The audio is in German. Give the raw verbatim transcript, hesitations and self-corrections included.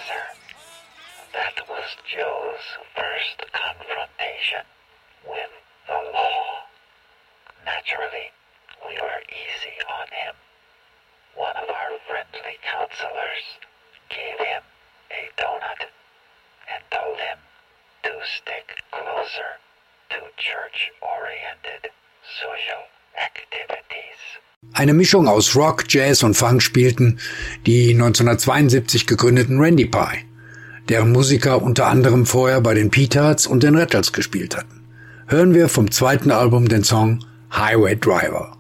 closer. That was Joe's first confrontation with the law. Naturally, we were easy on him. One of our friendly counselors gave him a donut and told him to stick closer to church-oriented social activities. Eine Mischung aus Rock, Jazz und Funk spielten die neunzehnhundertzweiundsiebzig gegründeten Randy Pie, deren Musiker unter anderem vorher bei den Peatards und den Rattles gespielt hatten. Hören wir vom zweiten Album den Song Highway Driver.